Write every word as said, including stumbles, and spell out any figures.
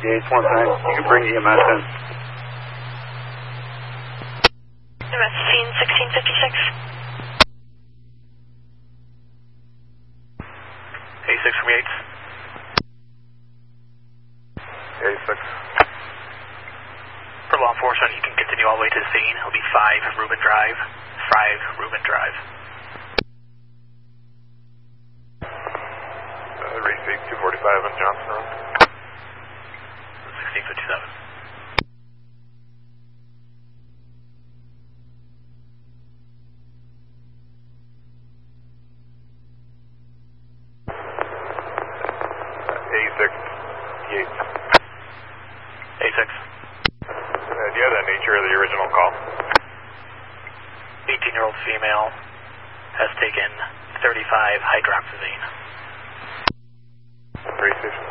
Yates one time. You can bring E M S in. E M S scene sixteen fifty-six. A six from Yates. A six. For law enforcement, you can continue all the way to the scene. It'll be five Rubin Drive. five Rubin Drive. Uh, race eight two forty-five on Johnson Road. sixteen fifty-seven. A six, Yates. A six. Uh, do you have the nature of the original call? eighteen-year-old female has taken thirty-five hydroxyzine. Race station.